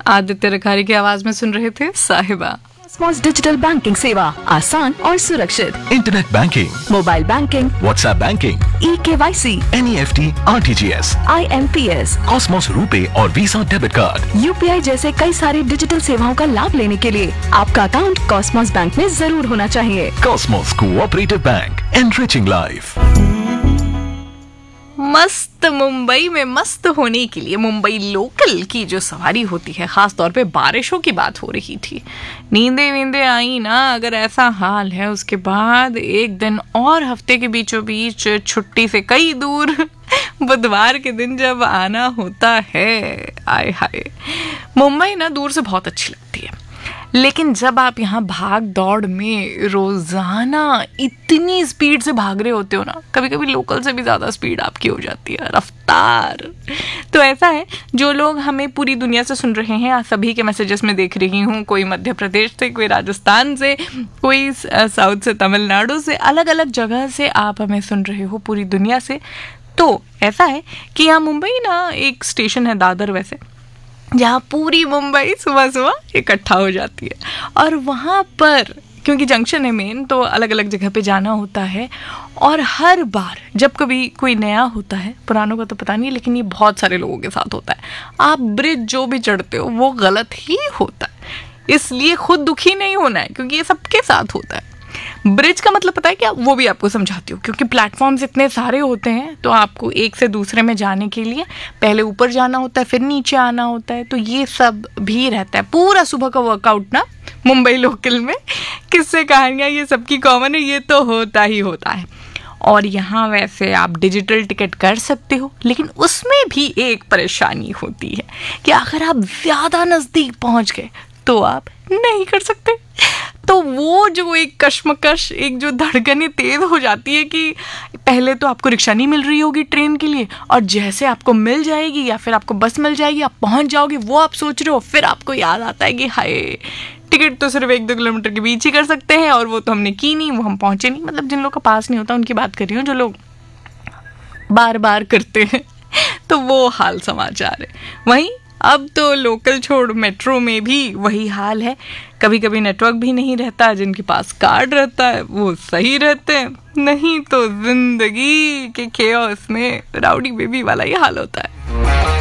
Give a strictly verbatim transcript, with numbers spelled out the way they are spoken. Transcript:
आदित्य रखारी की आवाज में सुन रहे थे साहिबा। कॉस्मोस डिजिटल बैंकिंग सेवा आसान और सुरक्षित। Internet banking, mobile banking, WhatsApp banking, ई के Y C, N E F T, R T G S, I am P S, Cosmos RuPay और visa debit card, U P I जैसे कई सारी डिजिटल सेवाओं का लाभ लेने के लिए आपका अकाउंट कॉस्मोस बैंक में जरूर होना चाहिए। Cosmos cooperative bank, enriching life. मस्त मुंबई में मस्त होने के लिए मुंबई लोकल की जो सवारी होती है, खास तौर पे बारिशों की बात हो रही थी, नींदे वींदे आई ना। अगर ऐसा हाल है उसके बाद एक दिन और हफ्ते के बीचों बीच छुट्टी से कई दूर बुधवार के दिन जब आना होता है, आय हाय, मुंबई ना दूर से बहुत अच्छी लगती है, लेकिन जब आप यहाँ भाग दौड़ में रोजाना इतनी स्पीड से भाग रहे होते हो ना, कभी कभी लोकल से भी ज़्यादा स्पीड आपकी हो जाती है, रफ्तार। तो ऐसा है, जो लोग हमें पूरी दुनिया से सुन रहे हैं, आज सभी के मैसेजेस में देख रही हूँ, कोई मध्य प्रदेश से, कोई राजस्थान से, कोई साउथ से, तमिलनाडु से, अलग अलग जगह से आप हमें सुन रहे हो पूरी दुनिया से। तो ऐसा है कि यहाँ मुंबई ना एक स्टेशन है, दादर वैसे, जहाँ पूरी मुंबई सुबह सुबह इकट्ठा हो जाती है, और वहाँ पर क्योंकि जंक्शन है मेन, तो अलग अलग जगह पे जाना होता है। और हर बार जब कभी कोई नया होता है, पुरानों का तो पता नहीं, लेकिन ये बहुत सारे लोगों के साथ होता है, आप ब्रिज जो भी चढ़ते हो वो गलत ही होता है। इसलिए खुद दुखी नहीं होना है, क्योंकि ये सबके साथ होता है। ब्रिज का मतलब पता है क्या, वो भी आपको समझाती हूँ, क्योंकि प्लेटफॉर्म्स इतने सारे होते हैं, तो आपको एक से दूसरे में जाने के लिए पहले ऊपर जाना होता है, फिर नीचे आना होता है, तो ये सब भी रहता है। पूरा सुबह का वर्कआउट ना मुंबई लोकल में, किस्से कहानियाँ ये सबकी कॉमन है, ये तो होता ही होता है। और यहाँ वैसे आप डिजिटल टिकट कर सकते हो, लेकिन उसमें भी एक परेशानी होती है कि अगर आप ज़्यादा नज़दीक पहुँच गए तो आप नहीं कर सकते। तो वो जो एक कश्मकश, एक जो धड़कनें तेज हो जाती है कि पहले तो आपको रिक्शा नहीं मिल रही होगी ट्रेन के लिए, और जैसे आपको मिल जाएगी या फिर आपको बस मिल जाएगी, आप पहुंच जाओगे, वो आप सोच रहे हो, फिर आपको याद आता है कि हाय, टिकट तो सिर्फ एक दो किलोमीटर के बीच ही कर सकते हैं, और वो तो हमने की नहीं, वो हम पहुंचे नहीं। मतलब जिन लोगों का पास नहीं होता उनकी बात कर रही हूँ, जो लोग बार बार करते हैं, तो वो हाल समाचार है। वहीं अब तो लोकल छोड़ मेट्रो में भी वही हाल है, कभी कभी नेटवर्क भी नहीं रहता, जिनके पास कार्ड रहता है वो सही रहते हैं, नहीं तो जिंदगी के केओस में राउडी बेबी वाला ही हाल होता है।